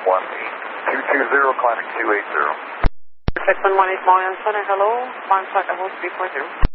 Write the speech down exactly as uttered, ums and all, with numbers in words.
one eight two two zero, climbing two eight zero. six one one eight Moyan Center, hello, contact level three four zero.